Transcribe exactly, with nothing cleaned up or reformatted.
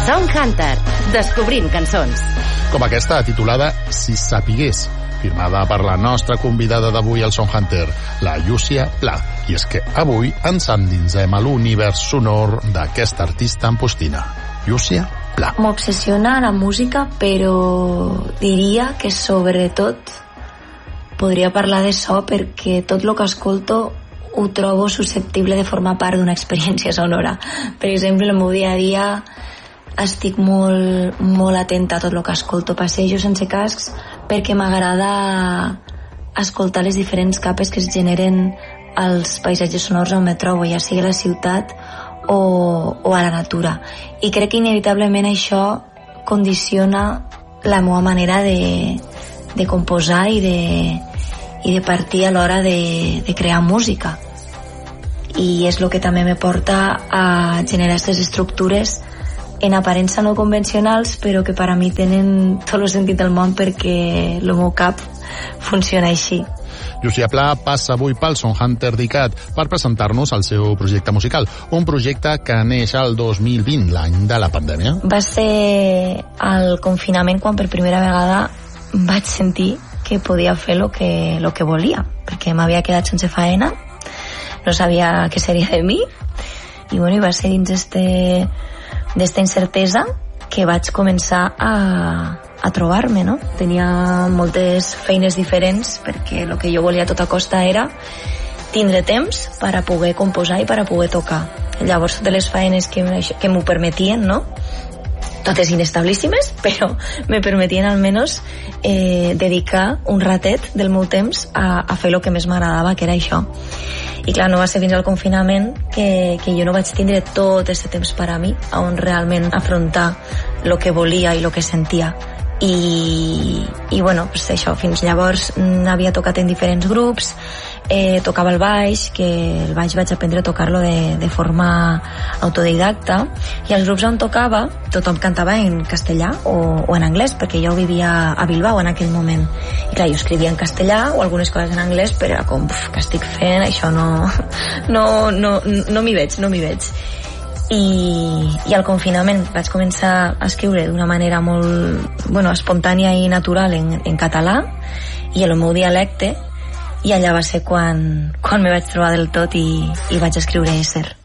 Songhunter, descobrint cançons. Com aquesta, titulada Si sapigués, firmada per la nostra convidada d'avui al Songhunter, la Llúcia Pla. I és que avui ens endinsem a l'univers sonor d'aquesta artista ampostina, Llúcia Pla. M'obsessiona la música, però diria que sobretot podria parlar de so, perquè tot el que escolto ho trobo susceptible de formar part d'una experiència sonora. Per exemple, en el meu dia a dia estic molt, molt atenta a tot el que escolto. Passejo sense cascs perquè m'agrada escoltar les diferents capes que es generen als paisatges sonors on me trobo, ja sigui a la ciutat o, o a la natura. I crec que inevitablement això condiciona la meva manera de, de composar i de, i de partir a l'hora de, de crear música. I és el que també me porta a generar aquestes estructures en aparença no convencionals, però que per a mi tenen tot el sentit del món perquè el meu cap funciona així. Llúcia Pla passa avui pel Songhunter d'ICAT per presentar-nos el seu projecte musical, un projecte que neix el dos mil vint, l'any de la pandèmia. Va ser al confinament quan per primera vegada vaig sentir que podia fer el que, lo que volia, perquè m'havia quedat sense faena, no sabia què seria de mi, i bueno, i va ser dins este d'esta incertesa que vaig començar a, a trobar-me, no? Tenia moltes feines diferents perquè el que jo volia a tota costa era tindre temps per a poder composar i per a poder tocar. Llavors, totes les feines que, que m'ho permetien, no? Totes inestablíssimes, però me permetien almenys eh, dedicar un ratet del meu temps a, a fer el que més m'agradava, que era això. I clar, no va ser fins al confinament que, que jo no vaig tindre tot aquest temps per a mi, on realment afrontar el que volia i el que sentia. I, i bueno, pues això, fins llavors havia tocat en diferents grups, eh, tocava el baix, que el baix vaig aprendre a tocar-lo de, de forma autodidacta, i als grups on tocava tothom cantava en castellà o, o en anglès, perquè jo vivia a Bilbao en aquell moment, i clar, jo escrivia en castellà o algunes coses en anglès, però era com, uf, que estic fent, això no no, no, no m'hi veig, no m'hi veig. I, i al confinament vaig començar a escriure d'una manera molt, bueno, espontània i natural en, en català i en el meu dialecte, i allà va ser quan, quan me vaig trobar del tot i, i vaig escriure Ésser.